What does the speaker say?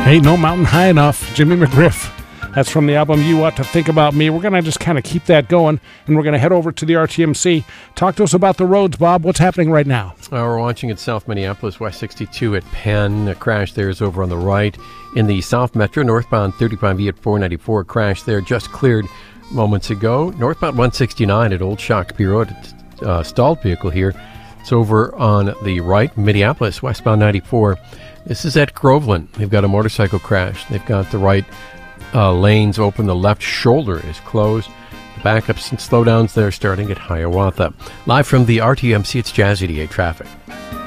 Ain't No Mountain High Enough, Jimmy McGriff. That's from the album You Ought to Think About Me. We're going to just kind of keep that going, and we're going to head over to the RTMC. Talk to us about the roads, Bob. What's happening right now? We're watching at South Minneapolis, West 62 at Penn. A crash there is over on the right. In the South Metro, northbound 35E at 494, crash there just cleared moments ago. Northbound 169 at Old Shakopee Road, stalled vehicle here. It's over on the right. Minneapolis, westbound 94. This is at Groveland. They've got a motorcycle crash. They've got the right lanes open. The left shoulder is closed. The backups and slowdowns there starting at Hiawatha. Live from the RTMC, it's Jazz 88 Traffic.